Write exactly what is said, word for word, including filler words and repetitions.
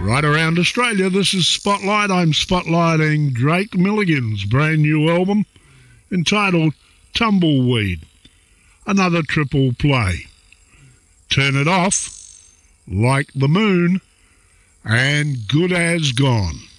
Right around Australia, this is Spotlight. I'm spotlighting Drake Milligan's brand new album entitled Tumbleweed. Another triple play. Turn It Off, Like the Moon, and Good As Gone.